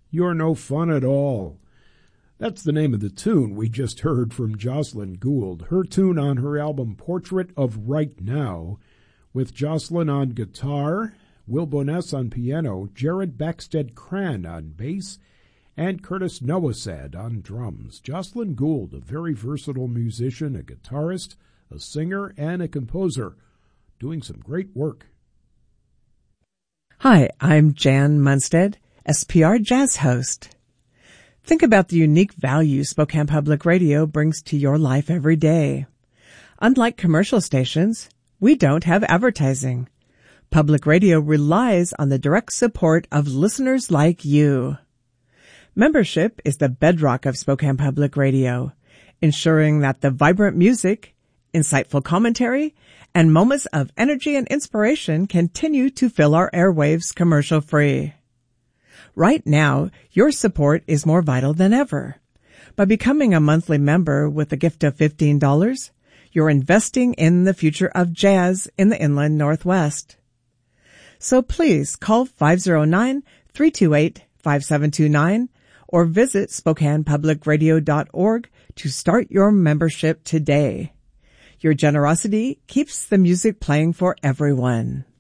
You're No Fun at All. That's the name of the tune we just heard from Jocelyn Gould, her tune on her album Portrait of Right Now, with Jocelyn on guitar, Will Boness on piano, Jared Baxted-Cran on bass, and Curtis Nowosad on drums. Jocelyn Gould, a very versatile musician, a guitarist, a singer, and a composer, doing some great work. Hi, I'm Jan Munstead, SPR Jazz host. Think about the unique value Spokane Public Radio brings to your life every day. Unlike commercial stations, we don't have advertising. Public radio relies on the direct support of listeners like you. Membership is the bedrock of Spokane Public Radio, ensuring that the vibrant music, insightful commentary, and moments of energy and inspiration continue to fill our airwaves commercial-free. Right now, your support is more vital than ever. By becoming a monthly member with a gift of $15, you're investing in the future of jazz in the Inland Northwest. So please call 509-328-5729 or visit SpokanePublicRadio.org to start your membership today. Your generosity keeps the music playing for everyone.